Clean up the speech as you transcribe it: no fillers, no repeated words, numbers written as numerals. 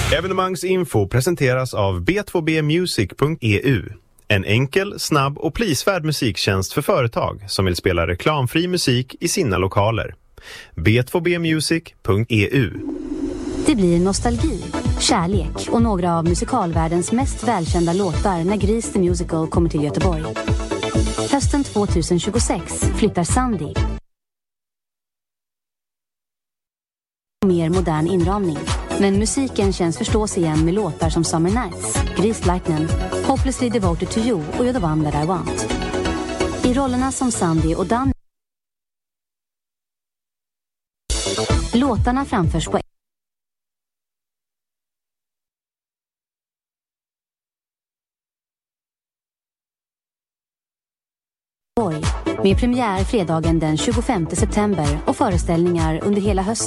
Evenemangsinfo presenteras av b2bmusic.eu. En enkel, snabb och prisvärd musiktjänst för företag som vill spela reklamfri musik i sina lokaler. b2bmusic.eu. Det blir nostalgi, kärlek och några av musikalvärldens mest välkända låtar när Gris the Musical kommer till Göteborg. Hösten 2026 flyttar Sandy. Mer modern inramning. Men musiken känns förstås igen med låtar som Summer Nights, Gris Lightning, Hopelessly Devoted to You och You're the One That I Want. I rollerna som Sandy och Dan. Låtarna framförs på med premiär fredagen den 25 september och föreställningar under hela hösten.